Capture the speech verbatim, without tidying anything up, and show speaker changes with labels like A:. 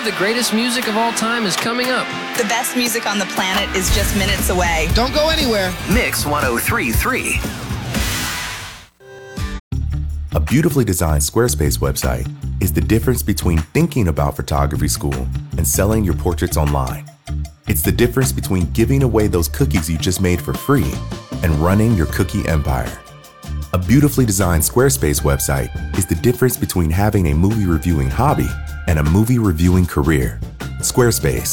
A: the greatest music of all time is coming up.
B: The best music on the planet is just minutes away.
C: Don't go anywhere.
D: Mix one oh three point three.
E: A beautifully designed Squarespace website is the difference between thinking about photography school and selling your portraits online. It's the difference between giving away those cookies you just made for free and running your cookie empire. A beautifully designed Squarespace website is the difference between having a movie reviewing hobby and a movie reviewing career. Squarespace.